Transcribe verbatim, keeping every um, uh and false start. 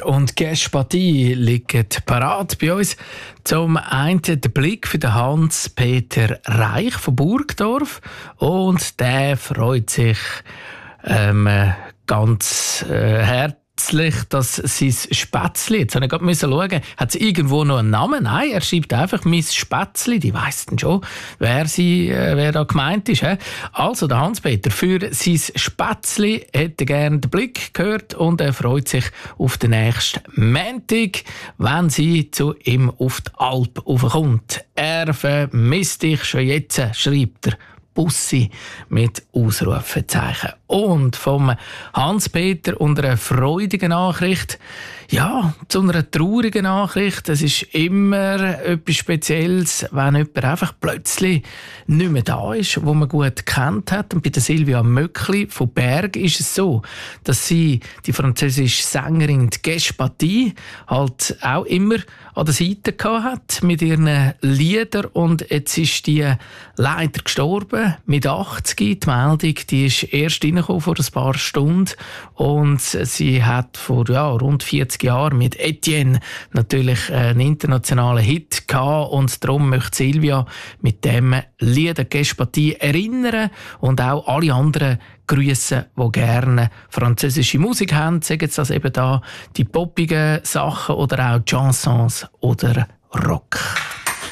und Gespatie liegen parat bei uns. Zum einen der Blick für den Hans-Peter Reich von Burgdorf. Und der freut sich ähm, ganz äh, herzlich, dass sein Spätzli, jetzt habe ich gerade schauen, hat es irgendwo noch einen Namen? Nein, er schreibt einfach «Mein Spätzli». Die weiss dann schon, wer, sie, äh, wer da gemeint ist. He? Also der Hans-Peter, für sein Spätzli hätte gerne den Blick gehört und er freut sich auf den nächsten Montag, wenn sie zu ihm auf die Alp raufkommt. Er vermisst dich schon jetzt, schreibt er. Bussi mit Ausrufezeichen. Und vom Hans-Peter und einer freudigen Nachricht, ja, zu einer traurigen Nachricht. Es ist immer etwas Spezielles, wenn jemand einfach plötzlich nicht mehr da ist, wo man gut kennt hat. Und bei der Silvia Möckli von Berg ist es so, dass sie, die französische Sängerin Gespatie, halt auch immer an der Seite gehabt hat mit ihren Liedern. Und jetzt ist die leider gestorben mit achtzig. Die Meldung, die ist erst reingekommen vor ein paar Stunden. Und sie hat vor ja, rund vierzig Jahren mit Etienne natürlich einen internationalen Hit gehabt. Und darum möchte Silvia mit dem Lied Gespatie erinnern und auch alle anderen grüßen, die gerne französische Musik haben. Sagen Sie das eben da, die poppigen Sachen oder auch Chansons oder Rock.